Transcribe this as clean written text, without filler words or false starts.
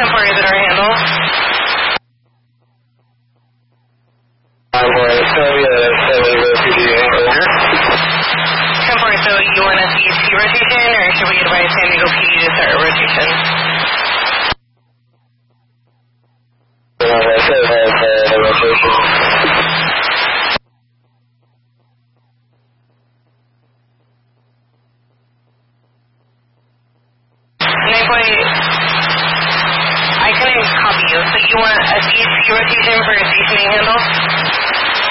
10-4, is it our handle? So yeah, 10-4, so you want a CHP rotation, or should we advise San Diego PD to start a rotation? I couldn't copy you, so you want a CHP rotation for a stationing handle?